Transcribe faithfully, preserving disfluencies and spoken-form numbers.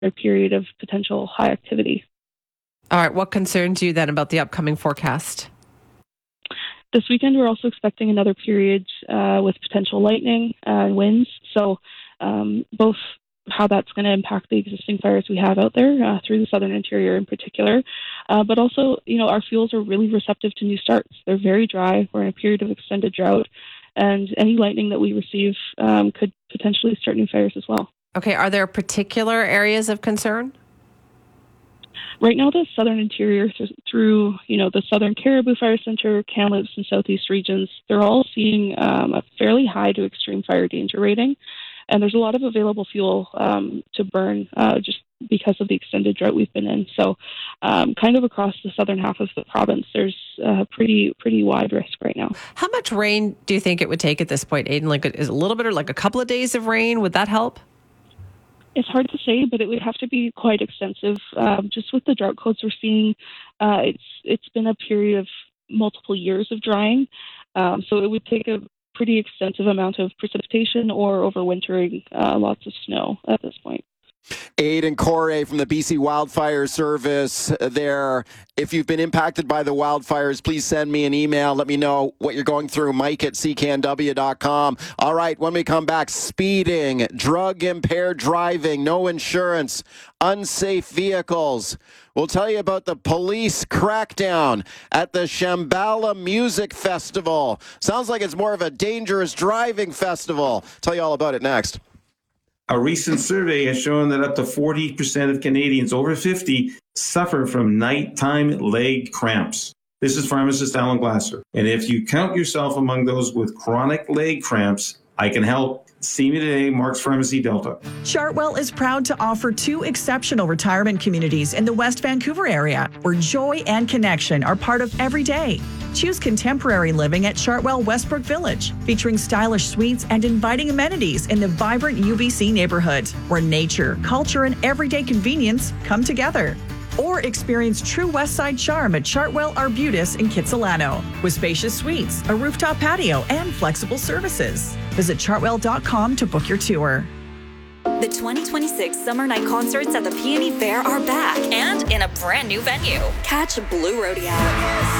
period of potential high activity. All right. What concerns you then about the upcoming forecast? This weekend, we're also expecting another period uh, with potential lightning and winds. So um, both how that's going to impact the existing fires we have out there uh, through the southern interior in particular. Uh, but also, you know, our fuels are really receptive to new starts. They're very dry. We're in a period of extended drought. And any lightning that we receive um, could potentially start new fires as well. Okay. Are there particular areas of concern? Right now, the southern interior th- through, you know, the Southern Caribou Fire Center, Kamloops, and Southeast regions, they're all seeing um, a fairly high to extreme fire danger rating. And there's a lot of available fuel um, to burn uh, just because of the extended drought we've been in. So um, kind of across the southern half of the province, there's a pretty, pretty wide risk right now. How much rain do you think it would take at this point, Aidan? Like, is a little bit or like a couple of days of rain? Would that help? It's hard to say, but it would have to be quite extensive. Um, just with the drought codes we're seeing, uh, it's it's been a period of multiple years of drying. Um, so it would take a pretty extensive amount of precipitation or overwintering uh, lots of snow at this point. Aidan Corey from the B C Wildfire Service there. If you've been impacted by the wildfires, please send me an email. Let me know what you're going through. Mike at c k n w dot com. All right, when we come back, speeding, drug-impaired driving, no insurance, unsafe vehicles. We'll tell you about the police crackdown at the Shambhala Music Festival. Sounds like it's more of a dangerous driving festival. Tell you all about it next. A recent survey has shown that up to forty percent of Canadians over fifty suffer from nighttime leg cramps. This is pharmacist Alan Glasser. And if you count yourself among those with chronic leg cramps, I can help. See me today, Mark's Pharmacy Delta. Chartwell is proud to offer two exceptional retirement communities in the West Vancouver area, where joy and connection are part of every day. Choose contemporary living at Chartwell Westbrook Village, featuring stylish suites and inviting amenities in the vibrant U B C neighborhood, where nature, culture, and everyday convenience come together. Or experience true Westside charm at Chartwell Arbutus in Kitsilano, with spacious suites, a rooftop patio, and flexible services. Visit chartwell dot com to book your tour. The twenty twenty-six Summer Night Concerts at the Peony Fair are back and in a brand new venue. Catch Blue Rodeo,